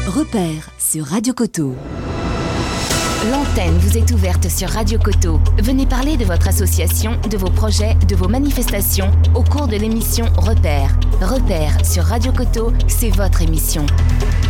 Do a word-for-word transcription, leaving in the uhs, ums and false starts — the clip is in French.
Repère sur Radio Coteau. L'antenne vous est ouverte sur Radio Coteau. Venez parler de votre association, de vos projets, de vos manifestations au cours de l'émission Repère. Repère sur Radio Coteau, c'est votre émission.